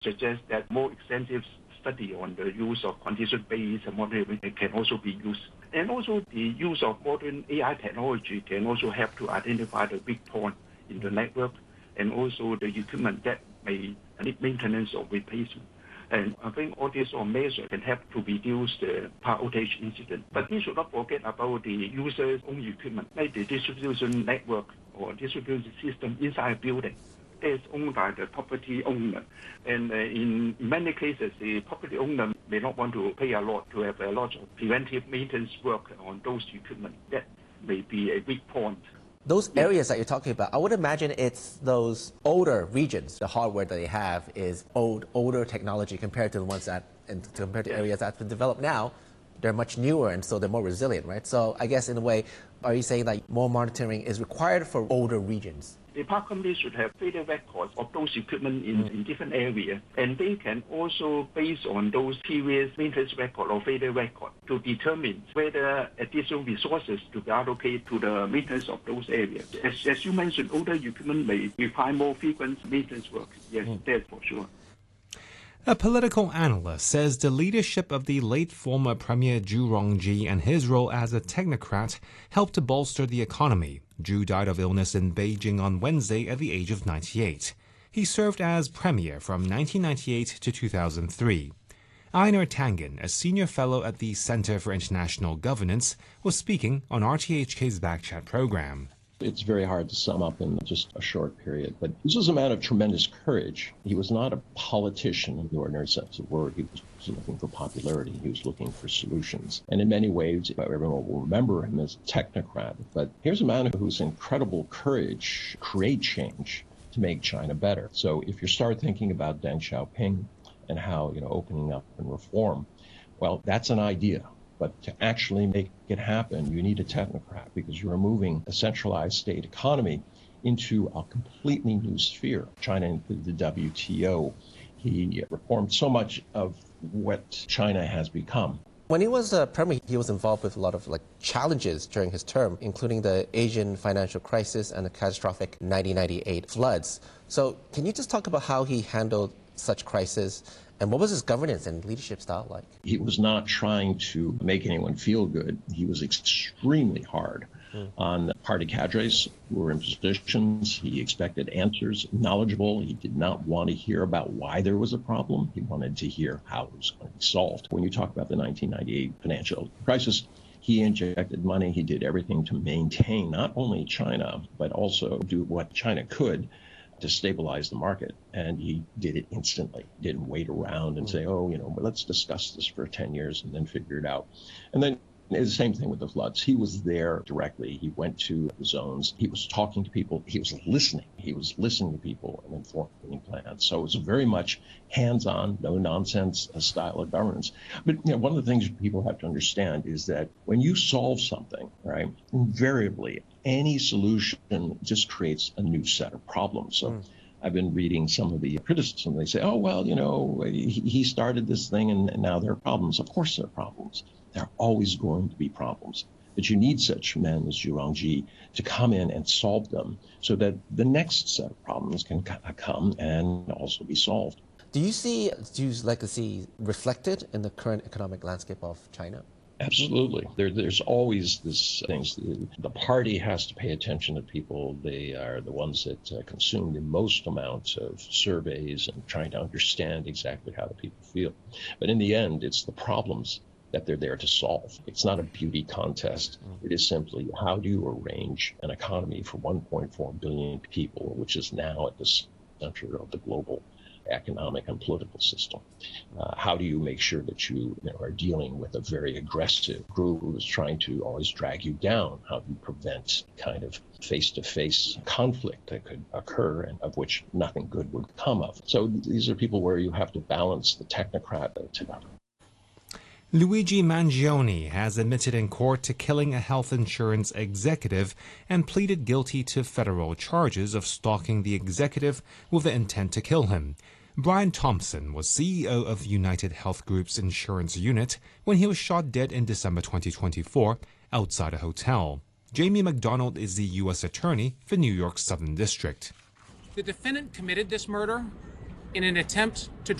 suggests that more extensive study on the use of condition-based monitoring can also be used. And also the use of modern AI technology can also help to identify the weak point in the network and also the equipment that may need maintenance or replacement. And I think all these measures can help to reduce the power outage incident. But we should not forget about the user's own equipment, like the distribution network or distribution system inside a building. It's owned by the property owner. And in many cases, the property owner may not want to pay a lot to have a lot of preventive maintenance work on those equipment. That may be a weak point. Those areas that you're talking about, I would imagine it's those older regions. The hardware that they have is older technology compared to the ones compared to areas that's been developed now. They're much newer, and so they're more resilient, right? So I guess in a way, are you saying that more monitoring is required for older regions? The power companies should have failure records of those equipment in different areas, and they can also, based on those previous maintenance record or failure record, to determine whether additional resources to be allocated to the maintenance of those areas. As you mentioned, older equipment may require more frequent maintenance work. Yes, that's for sure. A political analyst says the leadership of the late former Premier Zhu Rongji and his role as a technocrat helped to bolster the economy. Zhu died of illness in Beijing on Wednesday at the age of 98. He served as premier from 1998 to 2003. Einar Tangen, a senior fellow at the Center for International Governance, was speaking on RTHK's Backchat program. It's very hard to sum up in just a short period, but this was a man of tremendous courage. He was not a politician in the ordinary sense of the word. He was looking for popularity. He was looking for solutions. And in many ways, everyone will remember him as a technocrat. But here's a man whose incredible courage create change to make China better. So if you start thinking about Deng Xiaoping and how, opening up and reform, well, that's an idea. But to actually make it happen, you need a technocrat because you're moving a centralized state economy into a completely new sphere. China included the WTO. He reformed so much of what China has become. When he was premier, he was involved with a lot of challenges during his term, including the Asian financial crisis and the catastrophic 1998 floods. So can you just talk about how he handled such crises? And what was his governance and leadership style like? He was not trying to make anyone feel good. He was extremely hard on party cadres who were in positions. He expected answers, knowledgeable. He did not want to hear about why there was a problem. He wanted to hear how it was going to be solved. When you talk about the 1998 financial crisis, he injected money. He did everything to maintain not only China, but also do what China could to stabilize the market. And he did it instantly. Didn't wait around and say, let's discuss this for 10 years and then figure it out. And then it's the same thing with the floods. He was there directly. He went to the zones. He was talking to people. He was listening. He was listening to people and informing plans. So it was very much hands-on, no-nonsense style of governance. But one of the things people have to understand is that when you solve something, right, invariably any solution just creates a new set of problems. So I've been reading some of the criticism. They say, he started this thing and now there are problems. Of course there are problems. There are always going to be problems. But you need such men as Zhu Rongji to come in and solve them so that the next set of problems can come and also be solved. Do you see Zhu's legacy reflected in the current economic landscape of China? Absolutely. There's always this things. The party has to pay attention to people. They are the ones that consume the most amount of surveys and trying to understand exactly how the people feel. But in the end, it's the problems that they're there to solve. It's not a beauty contest. It is simply how do you arrange an economy for 1.4 billion people, which is now at the center of the global economic and political system. How do you make sure that you are dealing with a very aggressive group who is trying to always drag you down? How do you prevent kind of face-to-face conflict that could occur and of which nothing good would come of? So these are people where you have to balance the technocrat together. Luigi Mangione has admitted in court to killing a health insurance executive and pleaded guilty to federal charges of stalking the executive with the intent to kill him. Brian Thompson was CEO of United Health Group's insurance unit when he was shot dead in December 2024 outside a hotel. Jamie McDonald is the U.S. Attorney for New York's Southern District. The defendant committed this murder in an attempt to